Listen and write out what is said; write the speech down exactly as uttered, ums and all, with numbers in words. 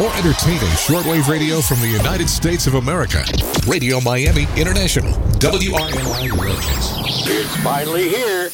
More entertaining shortwave radio from the United States of America. Radio Miami International. W R M I Relations. It's finally here.